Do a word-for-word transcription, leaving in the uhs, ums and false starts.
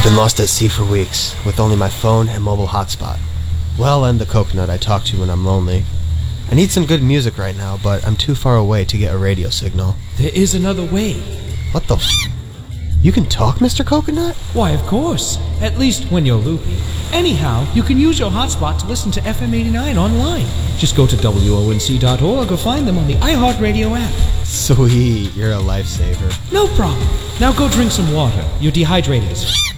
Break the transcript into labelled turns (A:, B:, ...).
A: been lost at sea for weeks, with only my phone and mobile hotspot. Well, and the coconut I talk to when I'm lonely. I need some good music right now, but I'm too far away to get a radio signal.
B: There is another way.
A: What the f***? You can talk, Mister Coconut?
B: Why, of course. At least when you're loopy. Anyhow, you can use your hotspot to listen to F M eighty-nine online. Just go to W O N C dot org or find them on the iHeartRadio app.
A: Sweet, you're a lifesaver.
B: No problem. Now go drink some water. You're dehydrated as f***.